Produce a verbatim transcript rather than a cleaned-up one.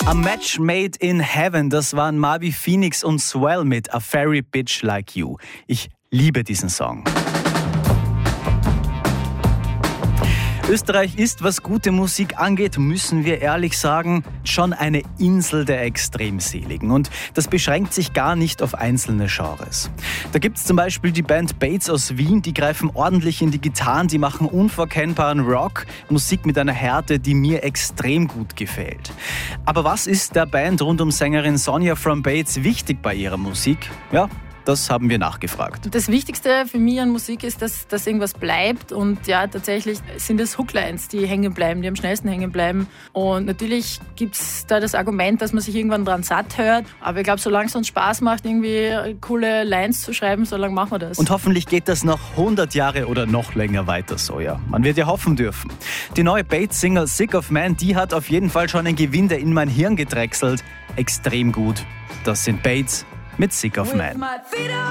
A Match Made in Heaven, das waren Marvi Phoenix und Swell mit A Fairy Bitch Like You. Ich liebe diesen Song. Österreich ist, was gute Musik angeht, müssen wir ehrlich sagen, schon eine Insel der Extremseligen. Und das beschränkt sich gar nicht auf einzelne Genres. Da gibt es zum Beispiel die Band Bates aus Wien, die greifen ordentlich in die Gitarren, die machen unverkennbaren Rock, Musik mit einer Härte, die mir extrem gut gefällt. Aber was ist der Band rund um Sängerin Sonja from Bates wichtig bei ihrer Musik? Ja, das haben wir nachgefragt. Das Wichtigste für mich an Musik ist, dass, dass irgendwas bleibt. Und ja, tatsächlich sind es Hooklines, die hängen bleiben, die am schnellsten hängen bleiben. Und natürlich gibt es da das Argument, dass man sich irgendwann dran satt hört. Aber ich glaube, solange es uns Spaß macht, irgendwie coole Lines zu schreiben, solange machen wir das. Und hoffentlich geht das noch hundert Jahre oder noch länger weiter so, ja. Man wird ja hoffen dürfen. Die neue Bates-Single Sick of Man, die hat auf jeden Fall schon einen Gewinde in mein Hirn gedrechselt. Extrem gut. Das sind Bates mit Sick of Man.